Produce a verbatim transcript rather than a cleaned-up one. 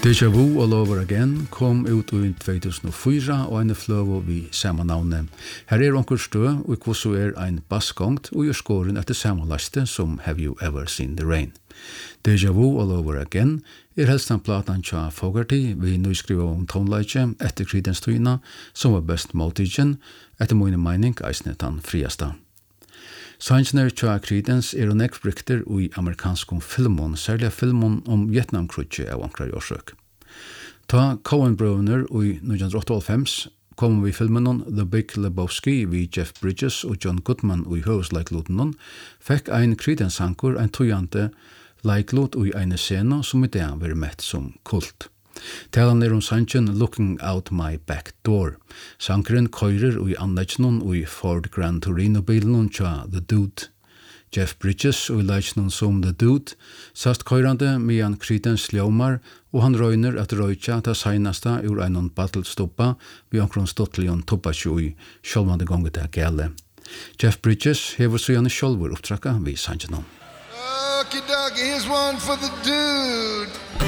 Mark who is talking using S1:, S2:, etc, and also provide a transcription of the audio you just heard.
S1: Deja Vu All Over Again kom ut i två tusen och fyra og en fløvo vi samme navnet. Her er onker stø, og hvordan er ein bassgongt, og gjør skåren etter samme laste som Have You Ever Seen the Rain. Deja Vu All Over Again er helst en platan tja Fogarty, vi nu skriver om tonleitje etter kridenstøyna, som var best motigen, etter mine mening eisnet han friasta. Sannsner tja Creedence er og nekk brukter i amerikansk filmon, særlig filmon om Vietnamkrutje av ankra årsøk. Ta Coen-brøvner i nitton åttaoghalvfems kom vi filmen The Big Lebowski vi Jeff Bridges og John Goodman i høvesleikluten, fikk ein Creedence-sankur ein tøyante leiklot i eine scene som i det var mett som kult. Talan er om sanchen Looking Out My Back Door. Sankeren køyrer i anleggsnon og i Ford Grand Torino-bilen tja The Dude. Jeff Bridges og i leitsnon som The Dude sast køyrande medan Creedence ljomar og han røyner at røytja ta seinasta ur einon battlestoppa vi omkron stottlion toppasjo i sjolvande gonget er gale. Jeff Bridges hever så gjerne sjolvur opptrakka vi sanchenon.
S2: Okie dokie, here's one for the dude.